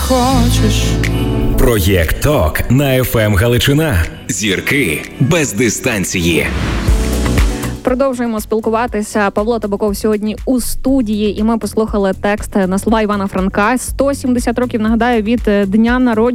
хочеш. Проєкт ТОК на ФМ Галичина. Зірки без дистанції. Продовжуємо спілкуватися. Павло Табаков сьогодні у студії, і ми послухали текст на слова Івана Франка. 170 років, нагадаю, від дня народження